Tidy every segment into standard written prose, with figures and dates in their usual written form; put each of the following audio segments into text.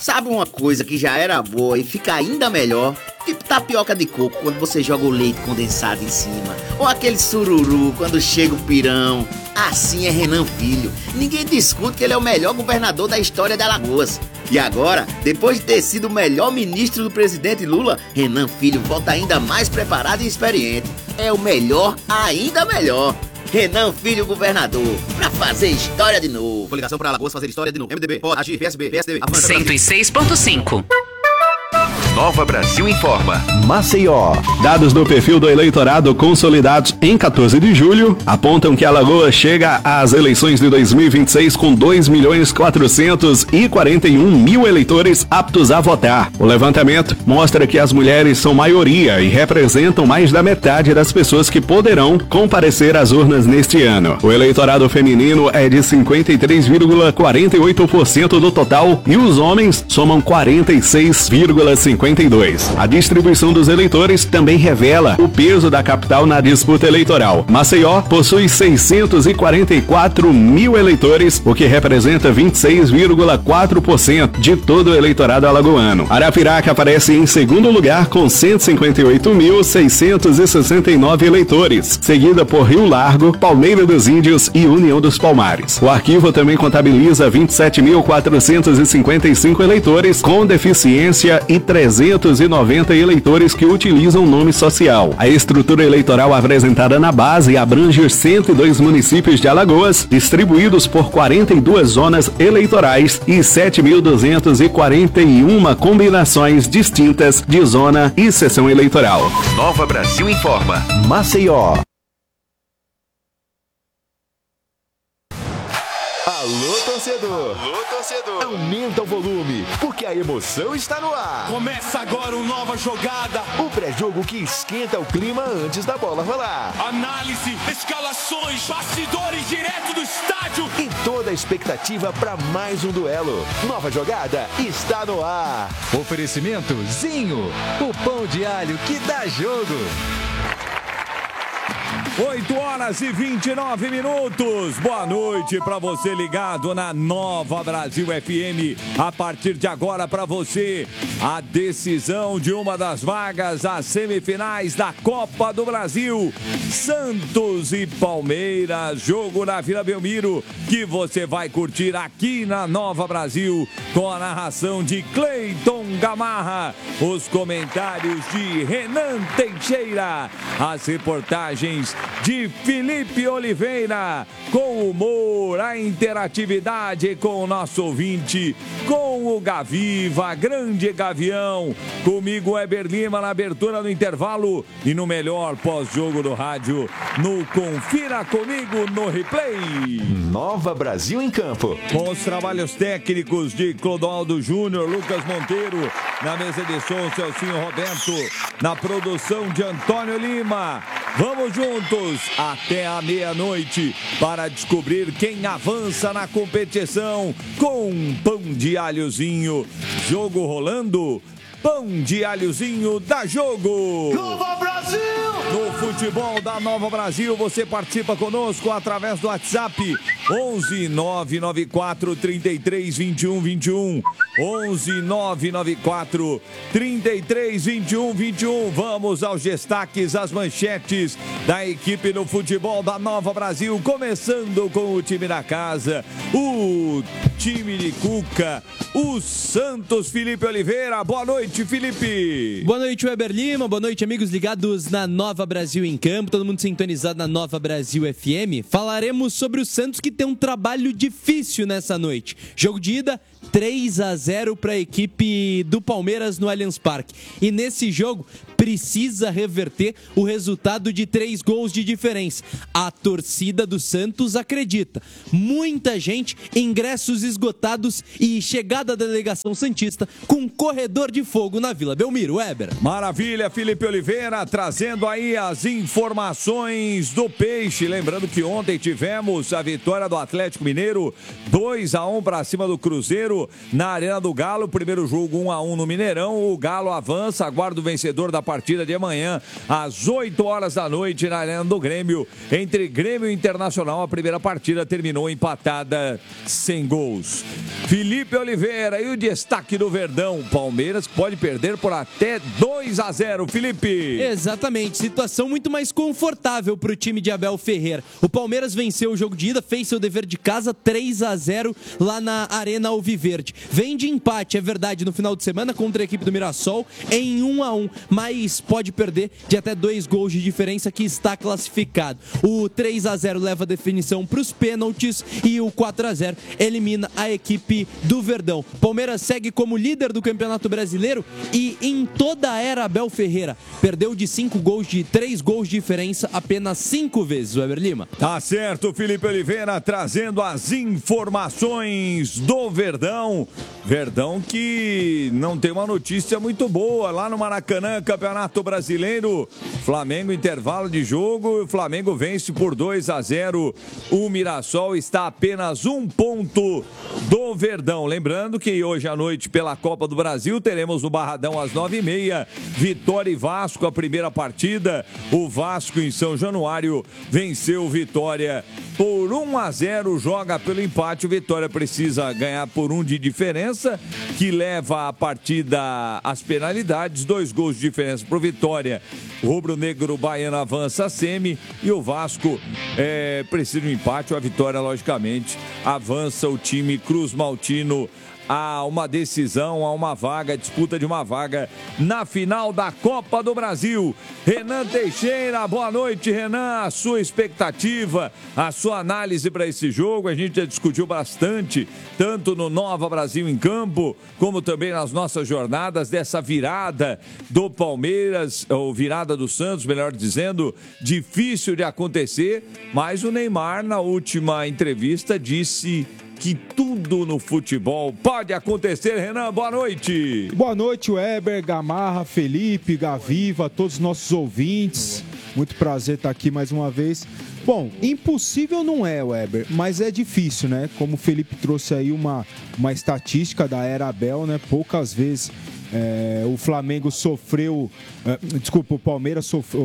Sabe uma coisa que já era boa e fica ainda melhor? Tipo tapioca de coco quando você joga o leite condensado em cima. Ou aquele sururu quando chega o pirão. Assim é Renan Filho. Ninguém discute que ele é o melhor governador da história de Alagoas. E agora, depois de ter sido o melhor ministro do presidente Lula, Renan Filho volta ainda mais preparado e experiente. É o melhor, ainda melhor. Renan Filho governador, pra fazer história de novo. Coligação para Alagoas fazer história de novo. MDB, pode, agir, PSB, PSDB. 106.5. Nova Brasil informa. Maceió. Dados do perfil do eleitorado consolidados em 14 de julho apontam que Alagoas chega às eleições de 2026 com 2.441.000 eleitores aptos a votar. O levantamento mostra que as mulheres são maioria e representam mais da metade das pessoas que poderão comparecer às urnas neste ano. O eleitorado feminino é de 53,48% do total e os homens somam 46,52%. A distribuição dos eleitores também revela o peso da capital na disputa eleitoral. Maceió possui 644.000 eleitores, o que representa 26,4% de todo o eleitorado alagoano. Arapiraca aparece em segundo lugar com 158.669 eleitores, seguida por Rio Largo, Palmeira dos Índios e União dos Palmares. O arquivo também contabiliza 27.455 eleitores com deficiência e 390 eleitores que utilizam nome social. A estrutura eleitoral apresentada na base abrange 102 municípios de Alagoas, distribuídos por 42 zonas eleitorais e 7.241 combinações distintas de zona e seção eleitoral. Nova Brasil informa. Maceió. Alô, torcedor! Alô, torcedor! Aumenta o volume, porque a emoção está no ar. Começa agora uma nova jogada. O pré-jogo que esquenta o clima antes da bola rolar. Análise, escalações, bastidores direto do estádio. E toda a expectativa para mais um duelo. Nova jogada está no ar. Oferecimento Zinho, o pão de alho que dá jogo. 8h29. Boa noite para você ligado na Nova Brasil FM. A partir de agora para você, a decisão de uma das vagas às semifinais da Copa do Brasil. Santos e Palmeiras, jogo na Vila Belmiro, que você vai curtir aqui na Nova Brasil, com a narração de Cleiton Gamarra, os comentários de Renan Teixeira, as reportagens de Felipe Oliveira, com humor, a interatividade com o nosso ouvinte, com o Gaviva, grande Gavião, comigo Weber Lima na abertura do intervalo e no melhor pós-jogo do rádio, no Confira Comigo no Replay. Nova Brasil em campo. Com os trabalhos técnicos de Clodoaldo Júnior, Lucas Monteiro, na mesa de som, Celcinho Roberto, na produção de Antônio Lima. Vamos juntos até a meia-noite para descobrir quem avança na competição com Pão de Alhozinho. Jogo rolando, Pão de Alhozinho dá jogo. Nova Brasil! No futebol da Nova Brasil, você participa conosco através do WhatsApp 11 994 33 21 21. 11 994 33 21 21. Vamos aos destaques, às manchetes da equipe do futebol da Nova Brasil, começando com o time da casa, o time de Cuca, o Santos. Felipe Oliveira, boa noite, Felipe. Boa noite, Weber Lima, boa noite, amigos ligados na Nova Brasil em campo, todo mundo sintonizado na Nova Brasil FM. Falaremos sobre o Santos, que tem um trabalho difícil nessa noite. Jogo de ida, 3-0 para a equipe do Palmeiras no Allianz Parque. E nesse jogo precisa reverter o resultado de 3 gols de diferença. A torcida do Santos acredita. Muita gente, ingressos esgotados e chegada da delegação santista com corredor de fora. fogo na Vila Belmiro. Weber. Maravilha, Felipe Oliveira, trazendo aí as informações do Peixe. Lembrando que ontem tivemos a vitória do Atlético Mineiro, 2-1 para cima do Cruzeiro na Arena do Galo. Primeiro jogo 1-1 no Mineirão. O Galo avança, aguarda o vencedor da partida de amanhã, às 8 horas da noite, na Arena do Grêmio, entre Grêmio e Internacional. A primeira partida terminou empatada sem gols. Felipe Oliveira, e o destaque do Verdão, Palmeiras pode perder por até 2-0, Felipe. Exatamente, situação muito mais confortável para o time de Abel Ferreira. O Palmeiras venceu o jogo de ida, fez seu dever de casa, 3-0 lá na Arena Alviverde. Vem de empate, é verdade, no final de semana contra a equipe do Mirassol em 1-1, mas pode perder de até 2 gols de diferença, que está classificado. O 3-0 leva a definição para os pênaltis e o 4-0 elimina a equipe do Verdão. Palmeiras segue como líder do Campeonato Brasileiro e em toda a era Abel Ferreira perdeu de 3 gols de diferença apenas 5 vezes, Weber Lima. Tá certo, Felipe Oliveira trazendo as informações do Verdão. Verdão que não tem uma notícia muito boa lá no Maracanã, Campeonato Brasileiro. Flamengo, intervalo de jogo, o Flamengo vence por 2-0. O Mirassol está a apenas 1 ponto do Verdão. Lembrando que hoje à noite, pela Copa do Brasil, teremos no Barradão às 9h30, Vitória e Vasco, a primeira partida. O Vasco em São Januário venceu o Vitória por 1-0, joga pelo empate. O Vitória precisa ganhar por 1 de diferença, que leva a partida às penalidades. 2 gols de diferença para o Vitória. O rubro-negro baiano avança a semi e o Vasco precisa de um empate. A Vitória, logicamente, avança o time Cruz Maltino a uma decisão, a uma vaga, a disputa de uma vaga na final da Copa do Brasil. Renan Teixeira, boa noite, Renan. A sua expectativa, a sua análise para esse jogo. A gente já discutiu bastante, tanto no Nova Brasil em Campo, como também nas nossas jornadas, dessa virada do Palmeiras, ou virada do Santos, melhor dizendo, difícil de acontecer, mas o Neymar, na última entrevista, disse que tudo no futebol pode acontecer. Renan, boa noite. Boa noite, Weber, Gamarra, Felipe, Gaviva, todos os nossos ouvintes. Muito prazer estar aqui mais uma vez. Bom, impossível não é, Weber, mas é difícil, né? Como o Felipe trouxe aí uma estatística da era Abel, né? Poucas vezes o Flamengo sofreu, o Palmeiras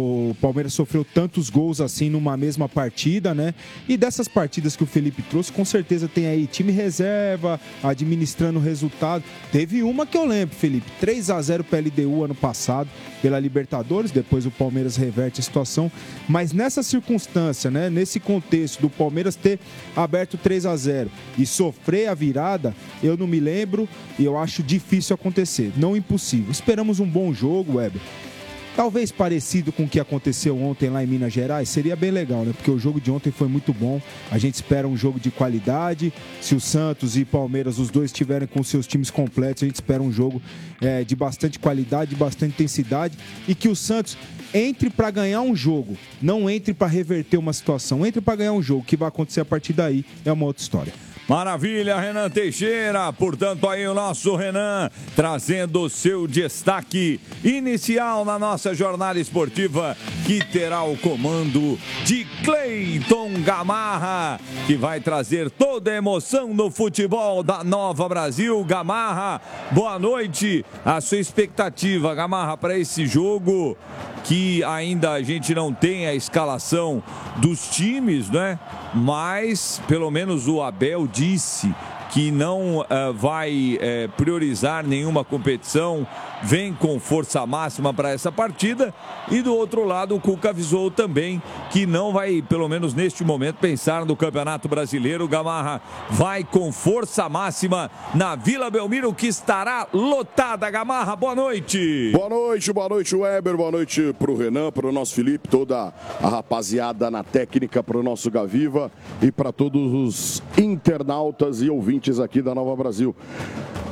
sofreu tantos gols assim numa mesma partida, né? E dessas partidas que o Felipe trouxe, com certeza tem aí time reserva, administrando o resultado. Teve uma que eu lembro, Felipe, 3-0 para a LDU ano passado, pela Libertadores, depois o Palmeiras reverte a situação, mas nessa circunstância, né? Nesse contexto do Palmeiras ter aberto 3-0 e sofrer a virada, eu não me lembro e eu acho difícil acontecer. Não impossível. Esperamos um bom jogo, Weber. Talvez parecido com o que aconteceu ontem lá em Minas Gerais, seria bem legal, né? Porque o jogo de ontem foi muito bom. A gente espera um jogo de qualidade. Se o Santos e Palmeiras, os dois estiverem com seus times completos, a gente espera um jogo de bastante qualidade, de bastante intensidade, e que o Santos entre para ganhar um jogo, não entre para reverter uma situação, entre para ganhar um jogo. O que vai acontecer a partir daí é uma outra história. Maravilha, Renan Teixeira. Portanto, aí o nosso Renan trazendo o seu destaque inicial na nossa jornada esportiva, que terá o comando de Cleiton Gamarra, que vai trazer toda a emoção do futebol da Nova Brasil. Gamarra, boa noite. A sua expectativa, Gamarra, para esse jogo, que ainda a gente não tem a escalação dos times, né? Mas pelo menos o Abel disse que não vai priorizar nenhuma competição, vem com força máxima para essa partida. E do outro lado, o Cuca avisou também que não vai, pelo menos neste momento, pensar no Campeonato Brasileiro. Gamarra vai com força máxima na Vila Belmiro, que estará lotada. Gamarra, boa noite. Boa noite, Weber, boa noite pro Renan, pro nosso Felipe, toda a rapaziada na técnica, pro nosso Gaviva e para todos os internautas e ouvintes aqui da Nova Brasil.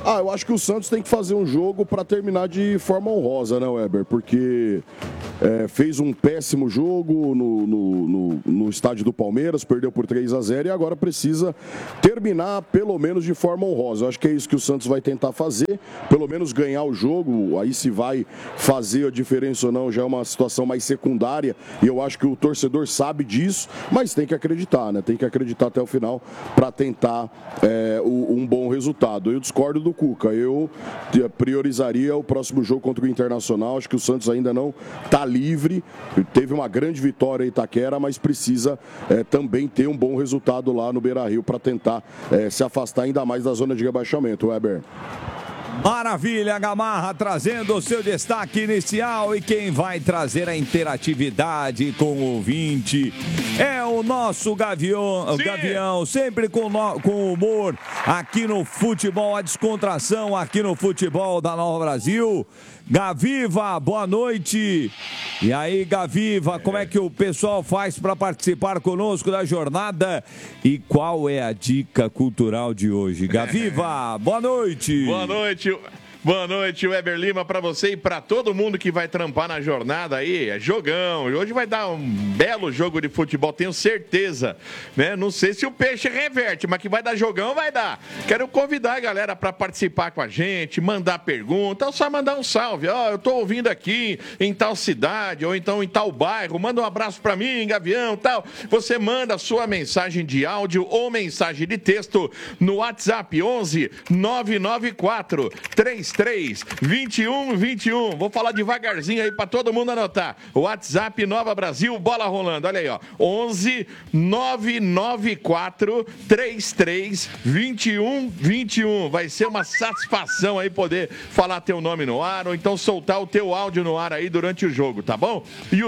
Eu acho que o Santos tem que fazer um jogo para terminar de forma honrosa, né, Weber? Porque fez um péssimo jogo no estádio do Palmeiras, perdeu por 3-0 e agora precisa terminar pelo menos de forma honrosa. Eu acho que é isso que o Santos vai tentar fazer, pelo menos ganhar o jogo. Aí se vai fazer a diferença ou não já é uma situação mais secundária e eu acho que o torcedor sabe disso, mas tem que acreditar, né? Tem que acreditar até o final para tentar um bom resultado. Eu discordo do Cuca, eu priorizaria o próximo jogo contra o Internacional. Acho que o Santos ainda não está livre, teve uma grande vitória em Itaquera, mas precisa também ter um bom resultado lá no Beira-Rio para tentar se afastar ainda mais da zona de rebaixamento, Weber. Maravilha, Gamarra trazendo o seu destaque inicial, e quem vai trazer a interatividade com o ouvinte é o nosso Gavião, sempre com humor aqui no futebol, a descontração aqui no futebol da Nova Brasil. Gaviva, boa noite. E aí, Gaviva, como é que o pessoal faz para participar conosco da jornada? E qual é a dica cultural de hoje? Gaviva, boa noite. Boa noite. Boa noite, Weber Lima, para você e para todo mundo que vai trampar na jornada aí. É jogão. Hoje vai dar um belo jogo de futebol, tenho certeza, né? Não sei se o peixe reverte, mas que vai dar jogão, vai dar. Quero convidar a galera para participar com a gente, mandar pergunta, ou só mandar um salve. Eu tô ouvindo aqui em tal cidade, ou então em tal bairro. Manda um abraço para mim, Gavião, tal. Você manda a sua mensagem de áudio ou mensagem de texto no WhatsApp 11 994 332121. Vou falar devagarzinho aí para todo mundo anotar. WhatsApp Nova Brasil, bola rolando. Olha aí, ó. 11 994 332121. Vai ser uma satisfação aí poder falar teu nome no ar ou então soltar o teu áudio no ar aí durante o jogo, tá bom?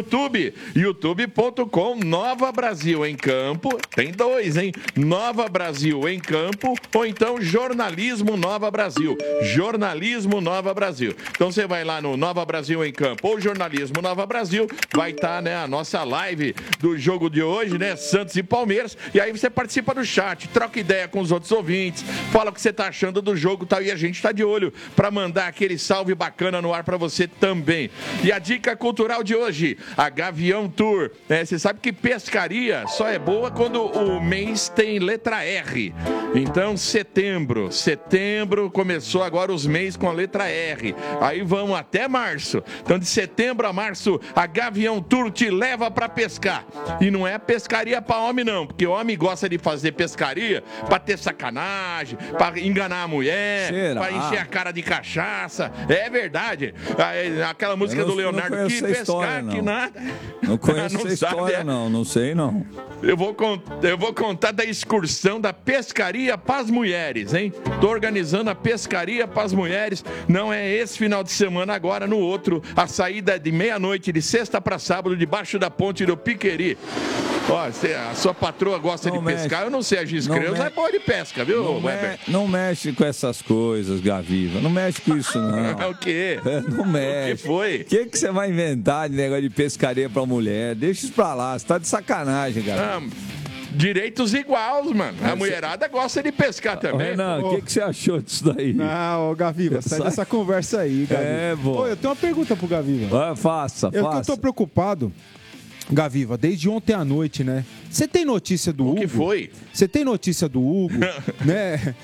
youtube.com Nova Brasil em Campo. Tem dois, hein? Nova Brasil em Campo ou então Jornalismo Nova Brasil. Jornalismo Nova Brasil. Então você vai lá no Nova Brasil em Campo ou Jornalismo Nova Brasil, vai estar, né, a nossa live do jogo de hoje, né, Santos e Palmeiras, e aí você participa do chat, troca ideia com os outros ouvintes, fala o que você tá achando do jogo, tal, e a gente tá de olho para mandar aquele salve bacana no ar para você também. E a dica cultural de hoje, a Gavião Tour. Você sabe que pescaria só é boa quando o mês tem letra R. Então, setembro começou agora os meses com a letra R. Aí vamos até março. Então, de setembro a março, a Gavião Tour te leva para pescar. E não é pescaria para homem, não. Porque homem gosta de fazer pescaria para ter sacanagem, para enganar a mulher, para encher a cara de cachaça. É verdade. Aquela música do Leonardo, que pescar, história, que nada. Não conheço essa história, não sei, não. Eu vou contar da excursão da pescaria para as mulheres, hein? Tô organizando a pescaria para as mulheres. Não é esse final de semana, agora no outro. A saída de meia-noite, de sexta para sábado, debaixo da ponte do Piqueri. Ó, a sua patroa gosta de pescar, eu não sei, a Giz Creus é boa de pesca, viu, Weber? Não mexe com essas coisas, Gaviva. Não mexe com isso, não. O quê? Não mexe. O que foi? O que você vai inventar de negócio de pescaria pra mulher? Deixa isso pra lá, você tá de sacanagem, Gaviva. Direitos iguais, mano. A mulherada gosta de pescar também. Renan, o que você achou disso daí? Não, Gaviva, sai dessa conversa aí, Gaviva. Bom. Eu tenho uma pergunta pro Gaviva. Faça. Eu tô preocupado, Gaviva, desde ontem à noite, né? Você tem notícia do Hugo? O que foi? Você tem notícia do Hugo? Né?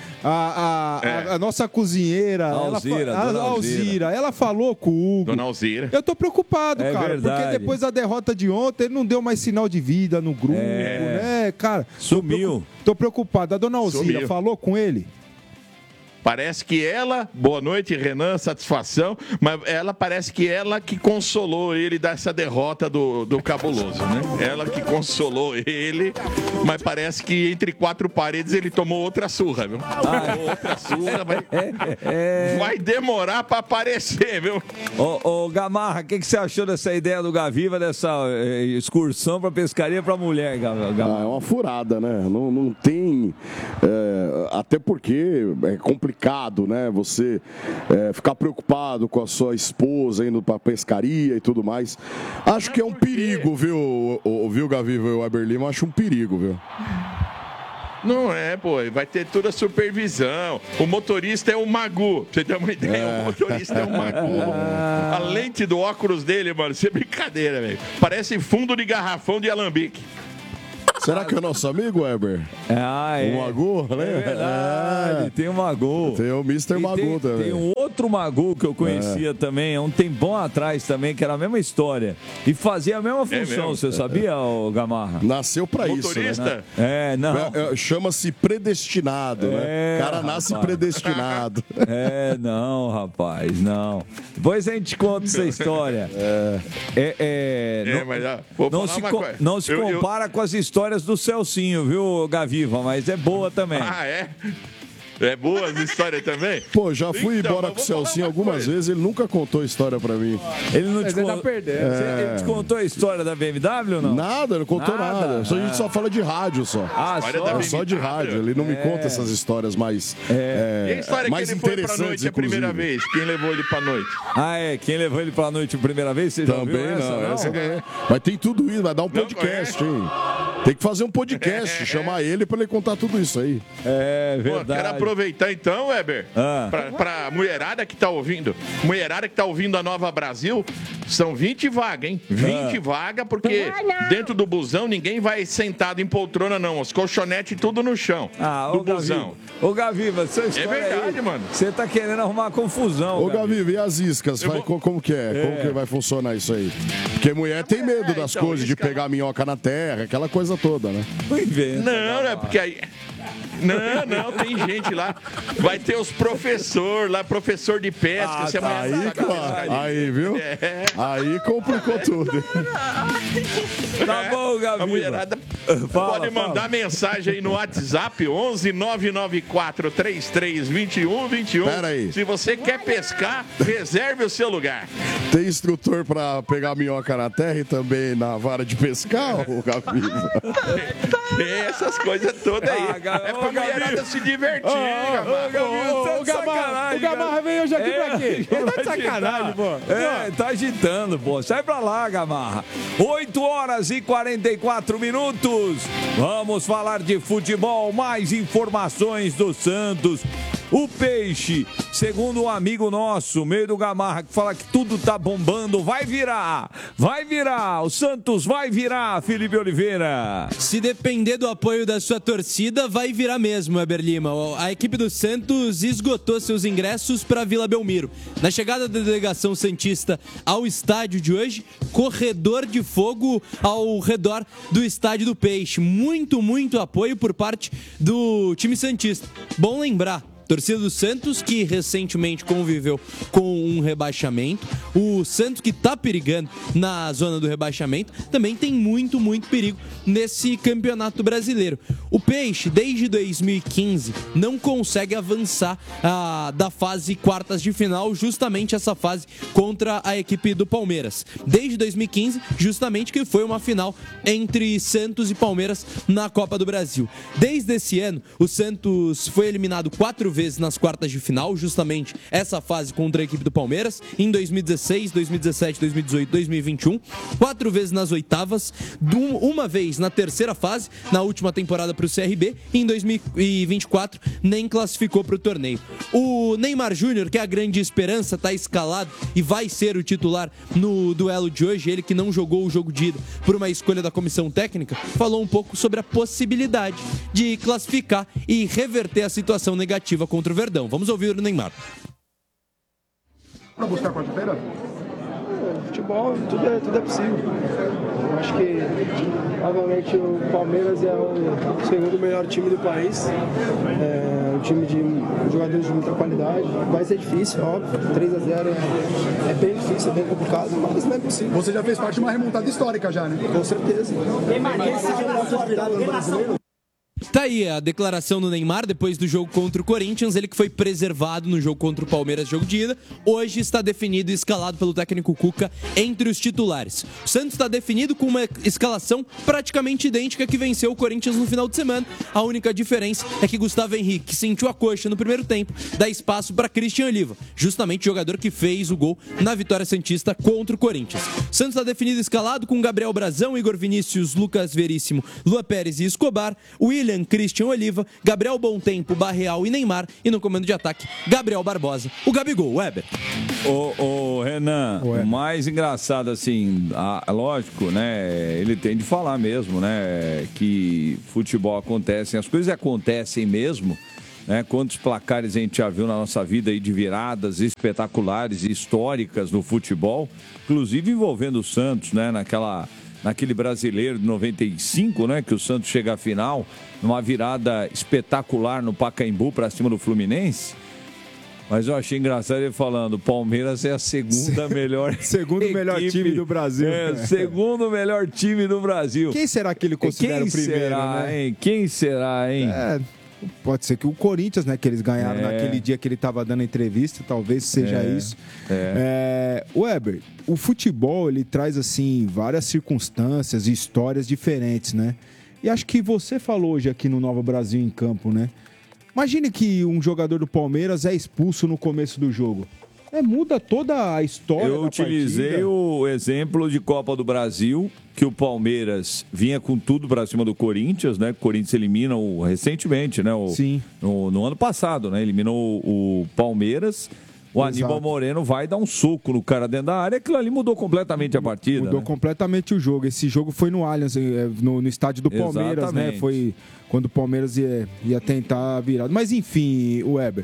A nossa cozinheira, Alzira, ela falou com o Hugo. Dona Alzira. Eu tô preocupado, cara, verdade. porque depois da derrota de ontem, ele não deu mais sinal de vida no grupo, né, cara? Sumiu. Tô preocupado. A dona Alzira falou com ele? Parece que ela, boa noite, Renan, satisfação, mas ela parece que ela que consolou ele dessa derrota do Cabuloso, né? Ela que consolou ele, mas parece que entre quatro paredes ele tomou outra surra, viu? Outra surra, vai demorar pra aparecer, viu? Ô Gamarra, o que você achou dessa ideia do Gaviva, dessa excursão pra pescaria pra mulher, Gamarra? É uma furada, né? Não tem... até porque é complicado, né? Você ficar preocupado com a sua esposa indo pra pescaria e tudo mais. Acho que é um perigo, viu, Gaviva e o Weber Lima? Acho um perigo, viu? Não é, pô, vai ter toda a supervisão. O motorista é o Magu, pra você ter uma ideia, o motorista é o Magu. A lente do óculos dele, mano, isso é brincadeira, velho. Parece fundo de garrafão de alambique. Será que é o nosso amigo, Weber? O Magu, né? É verdade, tem o Magu. Tem o Mr. Magu também. Tem um outro Magu que eu conhecia também, há um tempão atrás também, que era a mesma história. E fazia a mesma função, você sabia, Gamarra? Nasceu pra isso, né? Não. Chama-se predestinado, né? O cara nasce predestinado. Não, rapaz, não. Depois a gente conta essa história. Não se compara com as histórias do Celcinho, viu, Gaviva? Mas é boa também. Ah, é? É boa as histórias também? Pô, já fui embora com o Celcinho algumas vezes, ele nunca contou história pra mim. Ele não te contou. Ele te contou a história da BMW ou não? Nada, não contou nada. A gente só fala de rádio só. Só de rádio. Ele não me conta essas histórias mais E a história mais que ele foi pra interessantes, noite a primeira vez? Quem levou ele pra noite? Quem levou ele pra noite a primeira vez? Você Também já viu não. essa, Mas tem tudo isso, vai dar um podcast, hein? Tem que fazer um podcast, chamar ele pra ele contar tudo isso aí. É verdade. Pô, quero aproveitar então, Weber, pra mulherada que tá ouvindo. Mulherada que tá ouvindo a Nova Brasil, são 20 vagas, hein? 20 vagas, porque dentro do busão ninguém vai sentado em poltrona, não. Os colchonetes tudo no chão do busão. Ô, Gaviva, essa história é verdade, mano. Você tá querendo arrumar confusão. Ô, Gaviva, e as iscas? Como que é? Como que vai funcionar isso aí? Porque mulher tem medo das coisas, de pegar minhoca na terra, aquela coisa toda, né? Não, é porque aí... Não, tem gente lá. Vai ter os professores lá, professor de pesca. Aí, viu? Aí complicou tudo. Tá bom, Gaviva. A mulherada pode mandar mensagem aí no WhatsApp 11 994 33 21 21. Pera aí. Se você quer pescar, reserve o seu lugar. Tem instrutor pra pegar minhoca na terra e também na vara de pescar, ô Gaviva? Tem essas coisas todas aí. É pra mulherada se divertir, O Gamarra veio hoje aqui pra quê? Ele tá de sacanagem, pô. Tá agitando, pô. Sai pra lá, Gamarra. 8 horas e 44 minutos. Vamos falar de futebol. Mais informações do Santos. O Peixe, segundo um amigo nosso, meio do Gamarra, que fala que tudo tá bombando, vai virar, o Santos vai virar, Felipe Oliveira. Se depender do apoio da sua torcida, vai virar mesmo, Weber Lima. A equipe do Santos esgotou seus ingressos para Vila Belmiro. Na chegada da delegação santista ao estádio de hoje, corredor de fogo ao redor do estádio do Peixe. Muito apoio por parte do time santista. Bom lembrar, torcida do Santos, que recentemente conviveu com um rebaixamento. O Santos, que tá perigando na zona do rebaixamento, também tem muito perigo nesse campeonato brasileiro. O Peixe, desde 2015, não consegue avançar da fase quartas de final, justamente essa fase contra a equipe do Palmeiras. Desde 2015, justamente que foi uma final entre Santos e Palmeiras na Copa do Brasil. Desde esse ano, o Santos foi eliminado 4 vezes nas quartas de final, justamente essa fase contra a equipe do Palmeiras, em 2016, 2017, 2018, 2021, 4 vezes nas oitavas, uma vez na terceira fase, na última temporada para o CRB, e em 2024 nem classificou para o torneio. O Neymar Júnior, que é a grande esperança, está escalado e vai ser o titular no duelo de hoje, ele que não jogou o jogo de ida por uma escolha da comissão técnica, falou um pouco sobre a possibilidade de classificar e reverter a situação negativa contra o Verdão. Vamos ouvir o Neymar. Para buscar a quarta-feira? Futebol, tudo é possível. Eu acho que, obviamente, o Palmeiras é o segundo melhor time do país. É um time de jogadores de muita qualidade. Vai ser difícil, óbvio. 3-0 é bem difícil, é bem complicado, mas não é possível. Você já fez parte de uma remontada histórica já, né? Com certeza. Tá aí a declaração do Neymar depois do jogo contra o Corinthians, ele que foi preservado no jogo contra o Palmeiras, jogo de ida, hoje está definido e escalado pelo técnico Cuca entre os titulares. O Santos está definido com uma escalação praticamente idêntica que venceu o Corinthians no final de semana. A única diferença é que Gustavo Henrique, que sentiu a coxa no primeiro tempo, dá espaço para Christian Oliva, justamente o jogador que fez o gol na vitória santista contra o Corinthians. O Santos está definido e escalado com Gabriel Brazão, Igor Vinícius, Lucas Veríssimo, Lua Pérez e Escobar, William, William, Christian Oliva, Gabriel Bontempo, Barreal e Neymar. E no comando de ataque, Gabriel Barbosa, o Gabigol, Weber. Ô, Renan, o mais engraçado, assim, lógico, né? Ele tem de falar mesmo, né? Que futebol acontece, as coisas acontecem mesmo, né? Quantos placares a gente já viu na nossa vida aí de viradas espetaculares e históricas no futebol, inclusive envolvendo o Santos, né? Naquele brasileiro de 95, né? Que o Santos chega à final, numa virada espetacular no Pacaembu para cima do Fluminense. Mas eu achei engraçado ele falando, o Palmeiras é a segunda melhor melhor time do Brasil. Segundo melhor time do Brasil. Quem será que ele considera o primeiro, será, né? hein? Quem será, hein? Pode ser que o Corinthians, né? Que eles ganharam naquele dia que ele estava dando entrevista, talvez seja isso. Weber, o futebol, ele traz, assim, várias circunstâncias e histórias diferentes, né? E acho que você falou hoje aqui no Nova Brasil em Campo, né? Imagine que um jogador do Palmeiras é expulso no começo do jogo. Muda toda a história da partida. Eu utilizei o exemplo de Copa do Brasil, que o Palmeiras vinha com tudo para cima do Corinthians, né? O Corinthians elimina recentemente, né? Sim. No ano passado, né? Eliminou o Palmeiras. O Aníbal Moreno vai dar um soco no cara dentro da área, aquilo ali mudou completamente a partida. Mudou completamente o jogo. Esse jogo foi no Allianz, no estádio do Palmeiras, Exatamente. né? Foi quando o Palmeiras ia tentar a virada. Mas enfim, o Weber.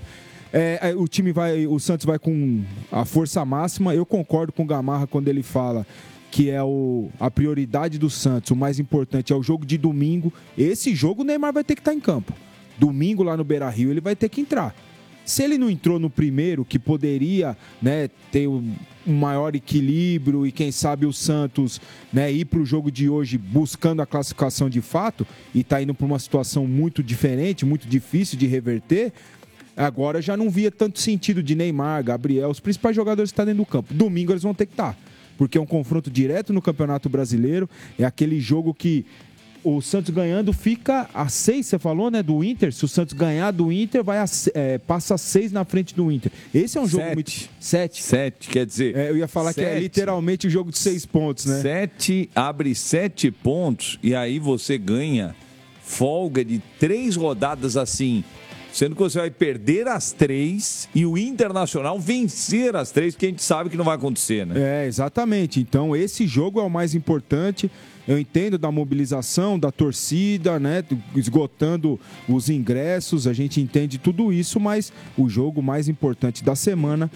O Santos vai com a força máxima. Eu concordo com o Gamarra quando ele fala que é a prioridade do Santos, o mais importante é o jogo de domingo. Esse jogo o Neymar vai ter que estar em campo. Domingo lá no Beira-Rio ele vai ter que entrar. Se ele não entrou no primeiro, que poderia, né, ter um maior equilíbrio e quem sabe o Santos, né, ir para o jogo de hoje buscando a classificação de fato e está indo para uma situação muito diferente, muito difícil de reverter, agora já não via tanto sentido de Neymar, Gabriel, os principais jogadores estão dentro do campo. Domingo eles vão ter que estar, porque é um confronto direto no Campeonato Brasileiro, é aquele jogo que o Santos ganhando fica a 6, você falou, né, do Inter. Se o Santos ganhar do Inter, passa a 6 na frente do Inter. Esse é um jogo muito... 7. 7, quer dizer... eu ia falar 7. Que é literalmente o jogo de 6 pontos, né? 7 abre 7 pontos e aí você ganha folga de 3 rodadas assim, sendo que você vai perder as 3 e o Internacional vencer as 3, que a gente sabe que não vai acontecer, né? Exatamente. Então, esse jogo é o mais importante. Eu entendo da mobilização, da torcida, né? Esgotando os ingressos, a gente entende tudo isso, mas o jogo mais importante da semana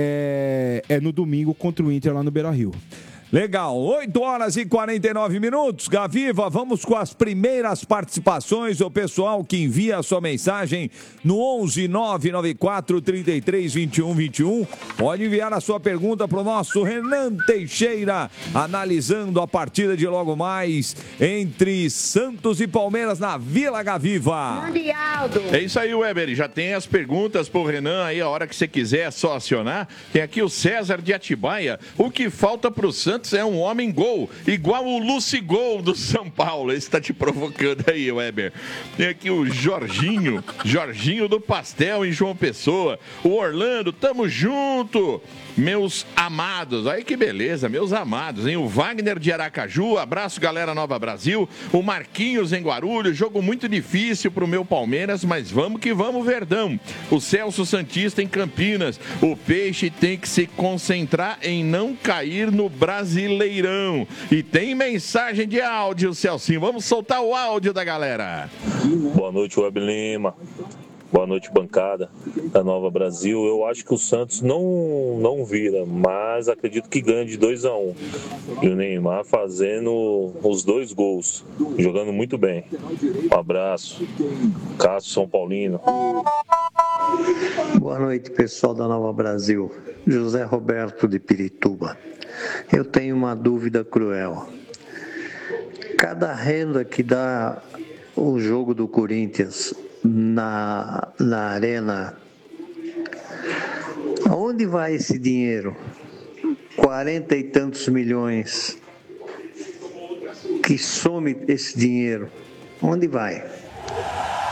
é no domingo contra o Inter lá no Beira-Rio. Legal, 8 horas e 49 minutos. Gaviva, vamos com as primeiras participações do pessoal que envia a sua mensagem no 11 994 33 21 21. Pode enviar a sua pergunta para o nosso Renan Teixeira, analisando a partida de logo mais entre Santos e Palmeiras na Vila Gaviva. É isso aí, Weber. Já tem as perguntas pro Renan aí, a hora que você quiser, é só acionar. Tem aqui o César de Atibaia. O que falta pro Santos é um homem gol, igual o Lucigol do São Paulo. Esse tá te provocando aí, Weber. Tem aqui o Jorginho do Pastel em João Pessoa. O Orlando, tamo junto, meus amados. Aí que beleza, meus amados, hein? O Wagner de Aracaju, abraço galera Nova Brasil. O Marquinhos em Guarulhos, jogo muito difícil pro meu Palmeiras, mas vamos que vamos, Verdão. O Celso Santista em Campinas, o Peixe tem que se concentrar em não cair no Brasileirão. E tem mensagem de áudio, Celcinho, vamos soltar o áudio da galera. Boa noite, Web Lima. Boa noite, bancada da Nova Brasil. Eu acho que o Santos não vira, mas acredito que ganha de 2-1. E o Neymar fazendo os 2 gols, jogando muito bem. Um abraço. Cássio São Paulino. Boa noite, pessoal da Nova Brasil. José Roberto de Pirituba. Eu tenho uma dúvida cruel. Cada renda que dá o jogo do Corinthians na arena, aonde vai esse dinheiro? 40 e tantos milhões. Que some esse dinheiro? Onde vai?